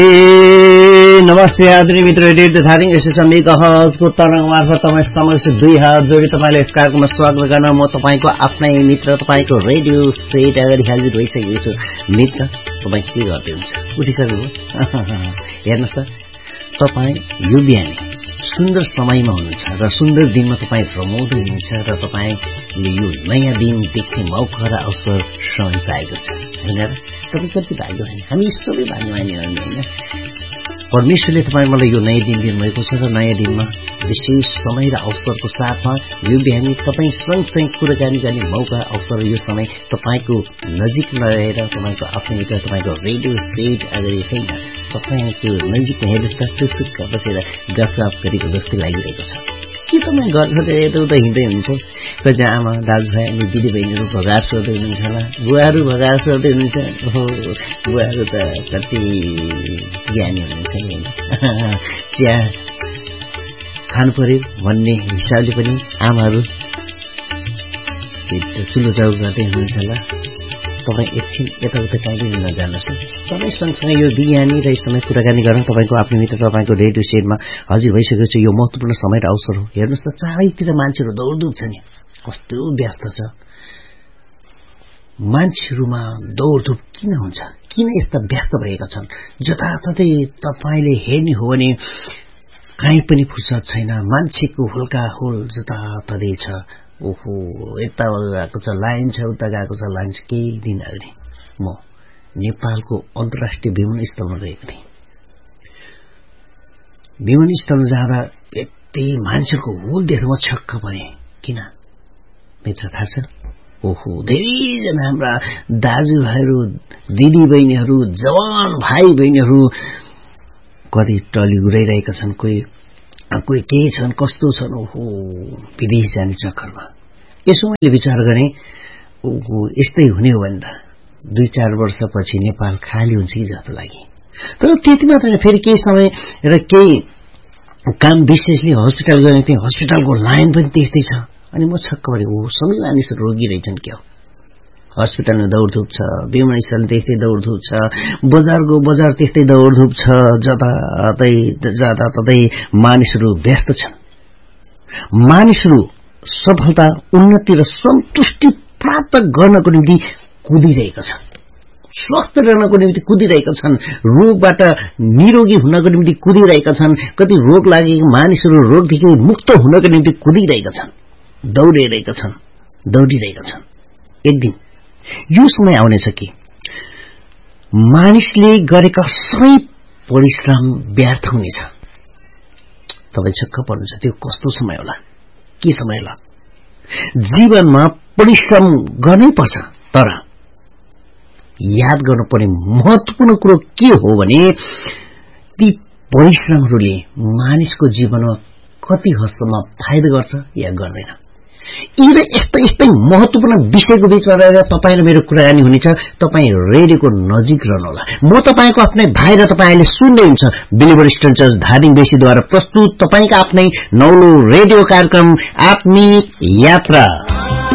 नमस्ते आदरणीय मित्र, रेडियो धारिङ एसएसएम मेगाहर्जको तरंग मार्फत तपाईं समक्ष 2 हात जोडी तपाईंलाई यस कार्यक्रममा स्वागत गर्न म तपाईंको आफ्नै मित्र, तपाईंको रेडियो सेट अगाडि हाजिर भइसकेको छु। मित्र, तपाई के गर्दै हुन्छ? उठिसक्नुभयो? हेर्नुस् त, तपाई यो बिहानी सुन्दर समयमा हुनुहुन्छ र सुन्दर दिनमा तपाई रमाउँदै हुनुहुन्छ र तपाईले यो नयाँ दिन देख्ने मौका र अवसर समय पाएको छ, हैन र? तपाई कति भाग्य होइन, हामी सबै भाग्यमानी होइन। परमेश्वरले तपाईँ मलाई यो नयाँ दिन दिनुभएको छ र नयाँ दिनमा विशेष समय र अवसरको साथमा यो बिहानी तपाईँ सँगसँगै कुराकानी गर्ने मौका अवसर यो समय तपाईँको नजिकमा रहेर तपाईँको आफ्नो मित्र तपाईँको रेडियो सेट अगाडि होइन तपाईँको नजिकमा हेर्नुहोस् त सुसुक्क बसेर गफगाफ गरेको जस्तै लागिरहेको छ। के तपाईँ गर्दै यता हिँड्दै हुन्छ? कति आमा दाजुभाइ अनि दिदीबहिनीहरू भगार सोर्दै हुनुहुन्छ होला, बुवाहरू भगार सोर्दै हुनुहुन्छ। ओहो, बुवाहरू त कति ज्ञानी हुनुहुन्छ नि, चिया खानु पर्यो भन्ने हिसाबले पनि आमाहरू चुलो चाउ गर्दै हुनुहुन्छ होला। तपाईँ एकछिन यताउता कहीँ नजानुहोस् न, तपाईँ सँगसँगै यो बिहानी र यस समय कुराकानी गर्न तपाईँको आफ्नो मित्र तपाईँको रेडियो सेटमा हाजिर भइसकेको छ। यो महत्त्वपूर्ण समय र अवसर हो। हेर्नुहोस् त, चारैतिर मान्छेहरू दौडधुप छ नि, कस्तो व्यस्त छ। मान्छेहरूमा दौडधुप किन हुन्छ? किन यस्ता व्यस्त भएका छन्? जताततै तपाईँले हेर्ने हो भने कहीँ पनि फुर्सद छैन, मान्छेको हुल्का हुल जताततै छ। ओहो, यता गएको छ लाइन छ, उता गएको छ लाइन छ। केही दिन अगाडि म नेपालको अन्तर्राष्ट्रिय विमानस्थलमा गएको थिएँ। विमानस्थलमा जाँदा यति मान्छेको हुल देखेर म छक्क परेँ। किन मित्र थाहा छ? ओहो, धेरैजना हाम्रा दाजुभाइहरू दिदीबहिनीहरू जवान भाइ बहिनीहरू कति टली उडाइरहेका छन्, कोही के छन्, कस्तो छन्। ओहो, विदेश जाने चक्करमा। यसो मैले विचार गरेँ, ओहो यस्तै हुने हो भने त 2-4 वर्षपछि नेपाल खाली हुन्छ कि जस्तो लाग्यो। तर त्यति मात्र होइन, फेरि केही समय र केही काम विशेषले हस्पिटल गएको थिएँ, हस्पिटलको लाइन पनि त्यस्तै छ। अनि म छक्क परेँ, ओ सबै मानिसहरू रोगी रहेछन् क्या। हस्पिटलमा दौडधुप छ, विमानस्थल त्यस्तै दौडधुप छ, बजारको बजार त्यस्तै दौडधुप छ, जताततै मानिसहरू व्यस्त छन्। मानिसहरू सफलता, उन्नति र सन्तुष्टि प्राप्त गर्नको निम्ति कुदिरहेका छन्, स्वस्थ रहनको निम्ति कुदिरहेका छन्, रोगबाट निरोगी हुनको निम्ति कुदिरहेका छन्। कति रोग लागेका मानिसहरू रोगदेखि मुक्त हुनको निम्ति कुदिरहेका छन्, दौडिरहेका छन्। एक दिन यो समय आउनेछ कि मानिसले गरेका सबै परिश्रम व्यर्थ हुनेछ। तपाईँ छक्क पर्नुहुन्छ, त्यो कस्तो समय होला, के समय होला? जीवनमा परिश्रम गर्नै पर्छ, तर याद गर्नुपर्ने महत्त्वपूर्ण कुरो के हो भने ती परिश्रमहरूले मानिसको जीवनमा कति हदसम्म फाइदा गर्छ या गर्दैन। यिनीहरू यस्तै महत्त्वपूर्ण विषयको बीचमा रहेर तपाईँ र मेरो कुराकानी हुनेछ। तपाईँ रेडियोको नजिक रहनुहोला। म तपाईँको आफ्नै भाइ र तपाईँले सुन्दै हुन्छ बिलिभर इस्टर्न चर्च धादिङ बेसीद्वारा प्रस्तुत तपाईँका आफ्नै नौलो रेडियो कार्यक्रम आत्मिक यात्रा।